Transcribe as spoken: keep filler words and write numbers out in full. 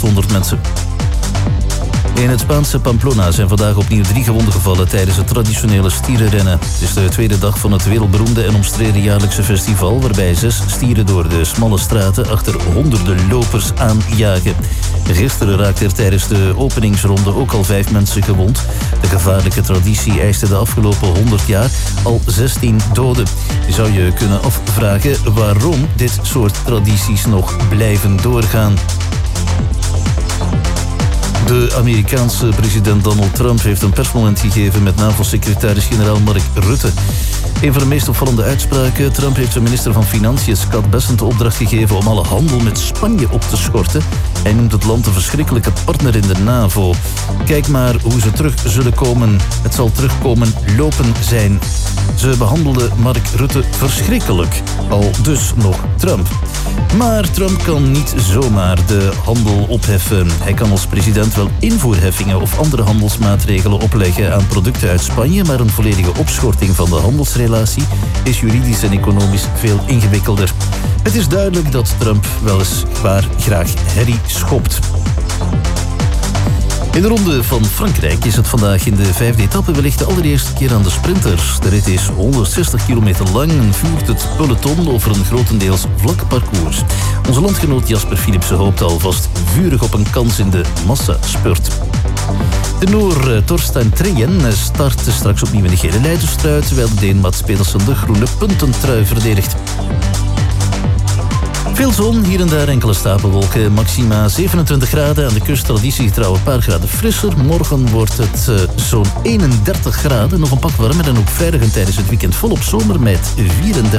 achthonderd mensen. In het Spaanse Pamplona zijn vandaag opnieuw drie gewonden gevallen tijdens het traditionele stierenrennen. Het is de tweede dag van het wereldberoemde en omstreden jaarlijkse festival, waarbij zes stieren door de smalle straten achter honderden lopers aanjagen. Gisteren raakten er tijdens de openingsronde ook al vijf mensen gewond. De gevaarlijke traditie eiste de afgelopen honderd jaar al zestien doden. Je zou je kunnen afvragen waarom dit soort tradities nog blijven doorgaan. De Amerikaanse president Donald Trump heeft een persmoment gegeven met NAVO-secretaris-generaal Mark Rutte. Een van de meest opvallende uitspraken: Trump heeft zijn minister van Financiën Scott Bessent de opdracht gegeven om alle handel met Spanje op te schorten. Hij noemt het land een verschrikkelijke partner in de NAVO. Kijk maar hoe ze terug zullen komen. Het zal terugkomen lopen zijn. Ze behandelde Mark Rutte verschrikkelijk. Al dus nog Trump. Maar Trump kan niet zomaar de handel opheffen. Hij kan als president wel invoerheffingen of andere handelsmaatregelen opleggen aan producten uit Spanje, maar een volledige opschorting van de handelsrelatie is juridisch en economisch veel ingewikkelder. Het is duidelijk dat Trump weliswaar graag herrie schopt. In de ronde van Frankrijk is het vandaag in de vijfde etappe wellicht de allereerste keer aan de sprinters. De rit is honderdzestig kilometer lang en voert het peloton over een grotendeels vlak parcours. Onze landgenoot Jasper Philipsen hoopt alvast vurig op een kans in de massaspurt. De Noor Torstein Treyen start straks opnieuw in de gele leiderstrui, terwijl de Deen Mats Pedersen de groene puntentrui verdedigt. Veel zon, hier en daar enkele stapelwolken. Maxima zevenentwintig graden, aan de kust traditiegetrouw een paar graden frisser. Morgen wordt het uh, zo'n eenendertig graden, nog een pak warmer en ook vrijdag en tijdens het weekend volop zomer met vierendertig